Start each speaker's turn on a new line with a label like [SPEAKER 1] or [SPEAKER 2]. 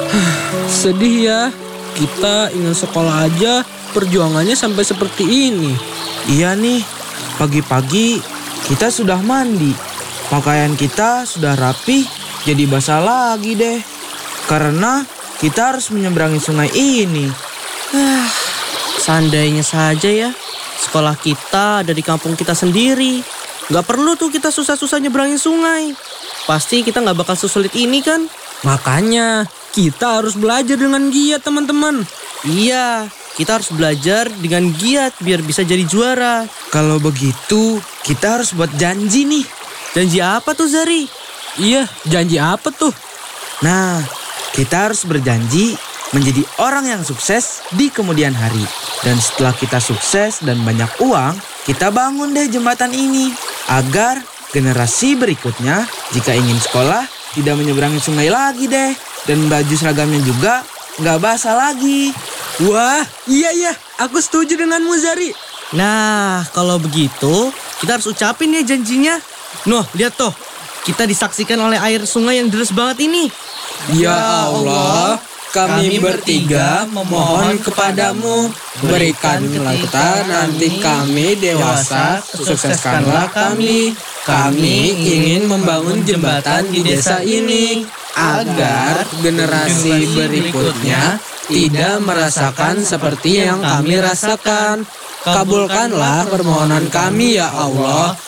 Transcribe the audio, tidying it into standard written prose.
[SPEAKER 1] Sedih ya, kita ingin sekolah aja perjuangannya sampai seperti ini.
[SPEAKER 2] Iya nih, pagi-pagi kita sudah mandi. Pakaian kita sudah rapi, jadi basah lagi deh. Karena kita harus menyeberangi sungai ini.
[SPEAKER 3] Seandainya saja ya, sekolah kita ada di kampung kita sendiri. Gak perlu tuh kita susah-susah nyeberangin sungai. Pasti kita gak bakal sesulit ini kan?
[SPEAKER 1] Makanya kita harus belajar dengan giat teman-teman.
[SPEAKER 3] Iya, kita harus belajar dengan giat biar bisa jadi juara.
[SPEAKER 2] Kalau begitu, kita harus buat janji nih.
[SPEAKER 3] Janji apa tuh Zari?
[SPEAKER 1] Iya, janji apa tuh?
[SPEAKER 2] Nah, kita harus berjanji menjadi orang yang sukses di kemudian hari. Dan setelah kita sukses dan banyak uang, kita bangun deh jembatan ini. Agar generasi berikutnya jika ingin sekolah tidak menyeberangi sungai lagi deh. Dan baju seragamnya juga nggak basah lagi.
[SPEAKER 1] Wah, iya, aku setuju denganmu Zari.
[SPEAKER 3] Nah, kalau begitu kita harus ucapin ya janjinya. Noh, lihat tuh. Kita disaksikan oleh air sungai yang deras banget ini.
[SPEAKER 4] Ya Allah, kami bertiga memohon kepadamu, berikanlah kita nanti kami dewasa, sukseskanlah kami. Kami ingin membangun jembatan di desa ini, agar generasi berikutnya tidak merasakan seperti yang kami rasakan. Kabulkanlah permohonan kami ya Allah.